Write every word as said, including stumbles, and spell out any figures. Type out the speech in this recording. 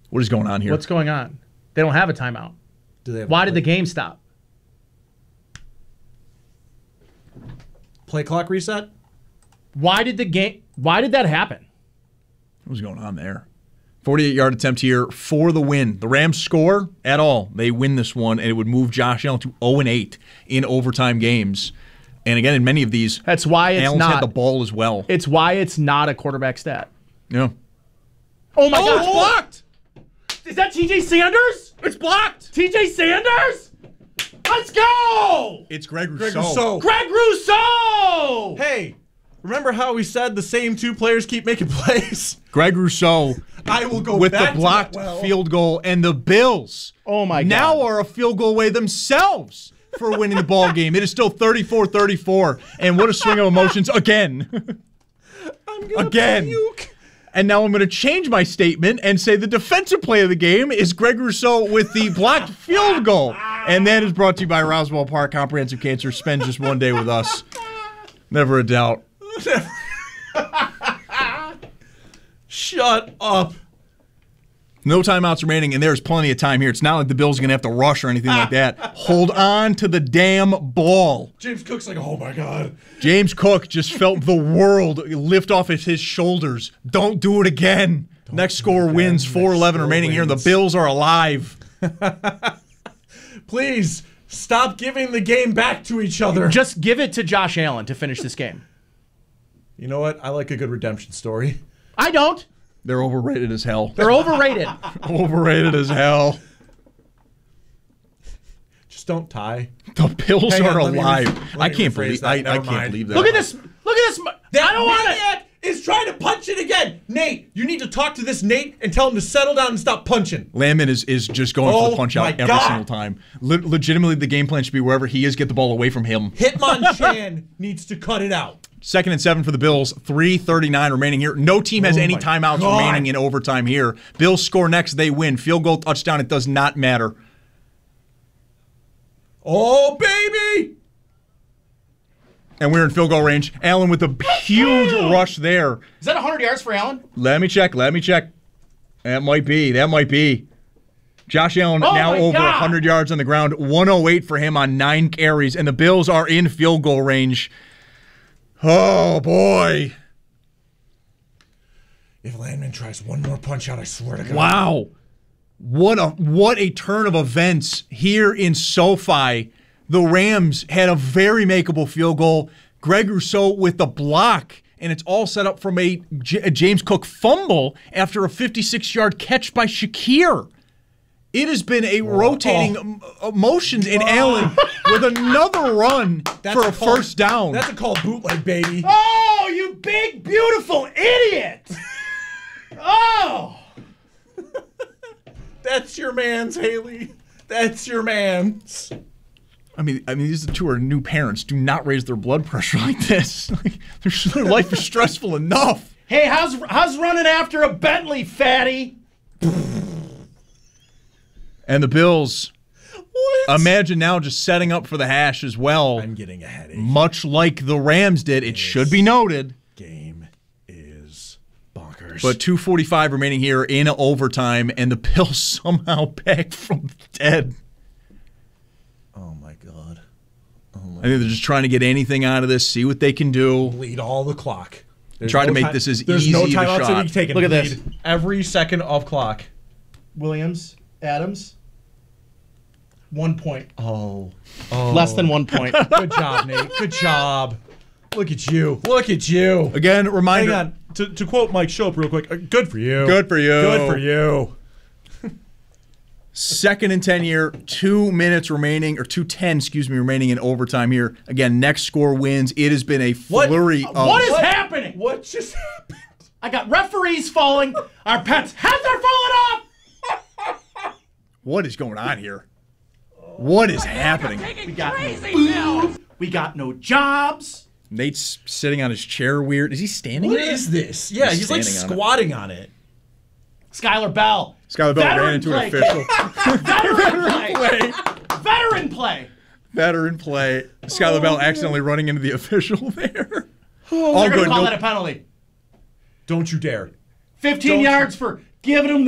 What is going on here? What's going on? They don't have a timeout. Do they have Why a did the game stop? play clock reset? Why did the game? Why did that happen? What was going on there? forty-eight-yard attempt here for the win. The Rams score at all. They win this one, and it would move Josh Allen to oh and eight in overtime games. And again, in many of these, That's why it's Allen's not. had the ball as well. It's why it's not a quarterback stat. Yeah. Oh my Oh, God! it's blocked! Is that T J Sanders? It's blocked! T J Sanders? Let's go! It's Greg Rousseau. Greg Rousseau. Greg Rousseau! Hey, remember how we said the same two players keep making plays? Greg Rousseau I will go with back the blocked to that well. field goal, and the Bills Oh my God. now are a field goal away themselves for winning the ball game. It is still thirty-four thirty-four, and what a swing of emotions again. I'm gonna Again. puke. And now I'm going to change my statement and say the defensive play of the game is Greg Rousseau with the blocked field goal. And that is brought to you by Roswell Park Comprehensive Cancer. Spend just one day with us. Never a doubt. Shut up. No timeouts remaining, and there's plenty of time here. It's not like the Bills are going to have to rush or anything like that. Hold on to the damn ball. James Cook's like, oh my God. James Cook just felt the world lift off of his shoulders. Don't do it again. Don't Next score again. wins, four eleven remaining here, and the Bills are alive. Please stop giving the game back to each other. Just give it to Josh Allen to finish this game. You know what? I like a good redemption story. I don't. They're overrated as hell. They're overrated. Overrated as hell. Just don't tie. The Bills Hang are on, let me alive. rephr- let I me can't rephrase believe. that. I, I Never can't mind. believe that. Look at this. Look at this. That I don't want to. maniac is trying to punch it again. Nate, you need to talk to this Nate and tell him to settle down and stop punching. Landman is, is just going for Oh the punch out my every God. single time. Le- legitimately, the game plan should be wherever he is, get the ball away from him. Hitmonchan needs to cut it out. Second and seven for the Bills. three thirty-nine remaining here. No team has Oh any my timeouts God. remaining in overtime here. Bills score next. They win. Field goal, touchdown. It does not matter. Oh, baby! And we're in field goal range. Allen with a huge rush there. Is that one hundred yards for Allen? Let me check. Let me check. That might be. That might be. Josh Allen Oh now my over God. one hundred yards on the ground. one oh eight for him on nine carries. And the Bills are in field goal range. Oh, boy. If Landman tries one more punch out, I swear to God. Wow. What a what a turn of events here in SoFi. The Rams had a very makeable field goal. Greg Rousseau with the block, and it's all set up from a, J- a James Cook fumble after a fifty-six-yard catch by Shakir. It has been a rotating oh. m- emotions in Allen with another run That's for a called- first down. That's a called bootleg, baby. Oh, you big, beautiful idiot! Oh! That's your man's, Haley. That's your man's. I mean, I mean, these two are new parents. Do not raise their blood pressure like this. Like, their, their life is stressful enough. Hey, how's how's running after a Bentley, fatty? And the Bills, What? imagine now just setting up for the hash as well. I'm getting a headache. Much like the Rams did, it should be noted. Game is bonkers. But two forty-five remaining here in overtime, and the Bills somehow back from the dead. oh my God. Oh my I think they're just trying to get anything out of this, see what they can do. Lead all the clock. There's Try to no make ti- this as There's easy no of a timeouts shot. that you taken. Look at this. Lead every second of clock. Williams, Adams, one point. Oh. oh. Less than one point. Good job, Nate. Good job. Look at you. Look at you. Again, reminder. Hang on. To, to quote Mike Shope real quick, uh, good for you. Good for you. Good for you. Second and ten here, two minutes remaining, or two ten, excuse me, remaining in overtime here. Again, next score wins. It has been a What? flurry of... What is What? happening? What just happened? I got referees falling. Our pets' heads are falling off. What is going on here? What is happening? We got no food. We got no jobs. Nate's sitting on his chair weird. Is he standing What there? is this? Yeah, He's he's, like standing on it. squatting on it. Skylar Bell. Skylar Bell Veteran ran into play. an official. Veteran play. play. Veteran play. Veteran play. Skylar Bell accidentally running into the official there. All They're going good. to call No, that a penalty. Don't you dare. fifteen Don't- yards for giving him